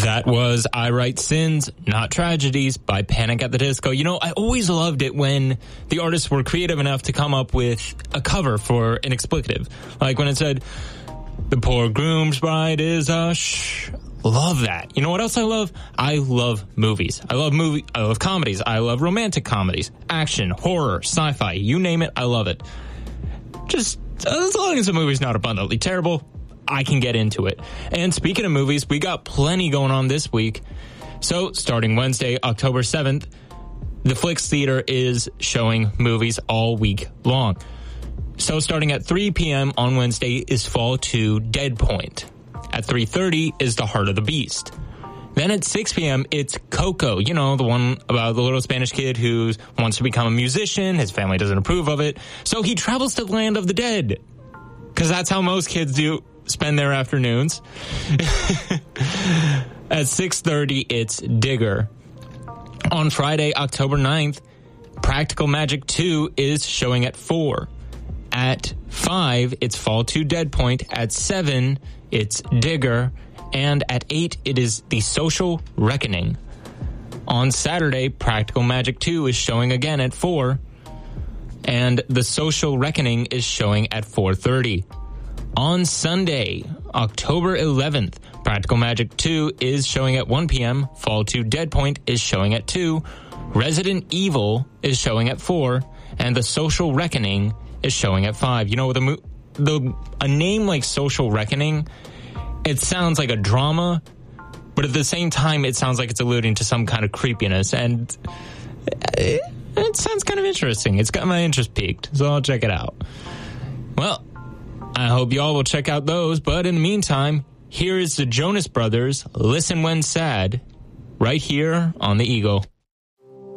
That was I Write Sins, Not Tragedies by Panic at the Disco. You know, I always loved it when the artists were creative enough to come up with a cover for an expletive. Like when it said, "The poor groom's bride is a shh." Love that. You know what else I love? I love movies. I love comedies. I love romantic comedies, action, horror, sci-fi, you name it, I love it. Just as long as the movie's not abundantly terrible, I can get into it. And speaking of movies, we got plenty going on this week. So, starting Wednesday, October 7th, the Flicks Theater is showing movies all week long. So, starting at 3 p.m. on Wednesday is Fall 2 Dead Point. At 3:30 is The Heart of the Beast. Then at 6 p.m., it's Coco, you know, the one about the little Spanish kid who wants to become a musician. His family doesn't approve of it. So he travels to the land of the dead. Because that's how most kids spend their afternoons. At 6:30, it's Digger. On Friday, October 9th, Practical Magic 2 is showing at 4. At 5, it's Fall 2 Dead Point. At 7, it's Digger. And at 8, it is The Social Reckoning. On Saturday, Practical Magic 2 is showing again at 4. And The Social Reckoning is showing at 4:30. On Sunday, October 11th, Practical Magic 2 is showing at 1 p.m. Fall 2 Dead Point is showing at 2. Resident Evil is showing at 4. And The Social Reckoning is showing at 5. You know, a name like Social Reckoning, it sounds like a drama, but at the same time, it sounds like it's alluding to some kind of creepiness. And it sounds kind of interesting. It's got my interest piqued, so I'll check it out. Well, I hope y'all will check out those, but in the meantime, here is the Jonas Brothers, Listen When Sad, right here on the Eagle.